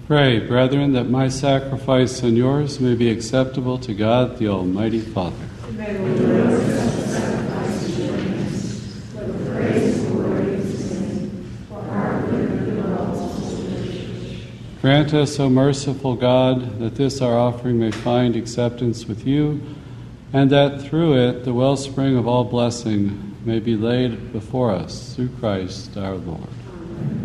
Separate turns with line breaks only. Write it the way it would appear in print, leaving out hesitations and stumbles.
Pray, brethren, that my sacrifice and yours may be acceptable to God, the Almighty Father.
May the Lord accept the sacrifice of your hands, for the praise and glory of his name, for our good and good of all the church.
Grant us, O merciful God, that this our offering may find acceptance with you, and that through it the wellspring of all blessing may be laid before us through Christ our Lord.